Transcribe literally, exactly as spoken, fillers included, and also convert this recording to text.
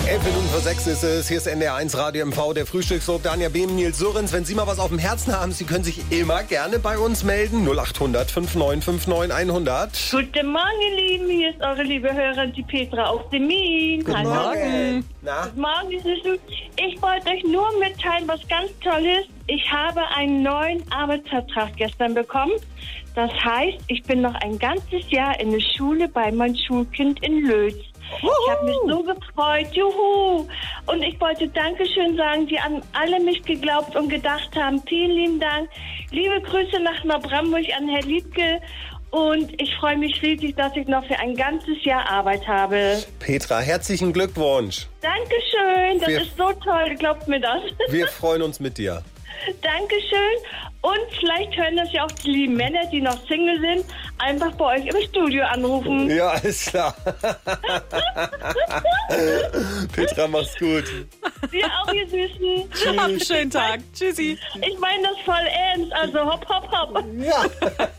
Elf Minuten vor sechs ist es. Hier ist N D R eins Radio M V, der Frühstücksdruck. Danja Behm, Nils Surrens. Wenn Sie mal was auf dem Herzen haben, Sie können sich immer gerne bei uns melden. null acht hundert neunundfünfzig neunundfünfzig hundert. Guten Morgen, ihr Lieben. Hier ist eure liebe Hörerin, die Petra aus dem Mien. Guten Hallo. Morgen. Na? Guten Morgen, ihr Süßen. Ich wollte euch nur mitteilen, was ganz Tolles. Ich habe einen neuen Arbeitsvertrag gestern bekommen. Das heißt, ich bin noch ein ganzes Jahr in der Schule bei meinem Schulkind in Lötz. Juhu. Ich habe mich so gefreut, juhu! Und ich wollte Dankeschön sagen, die an alle mich geglaubt und gedacht haben. Vielen lieben Dank. Liebe Grüße nach Neubrandenburg an Herr Liedke. Und ich freue mich riesig, dass ich noch für ein ganzes Jahr Arbeit habe. Petra, herzlichen Glückwunsch. Dankeschön, das Wir- ist so toll, glaubt mir das. Wir freuen uns mit dir. Dankeschön. Und vielleicht hören das ja auch die lieben Männer, die noch Single sind, einfach bei euch im Studio anrufen. Ja, alles klar. Petra, mach's gut. Wir auch, ihr Süßen. Habt einen schönen Tag. Tschüssi. Ich meine das voll ernst, also hopp, hopp, hopp. Ja.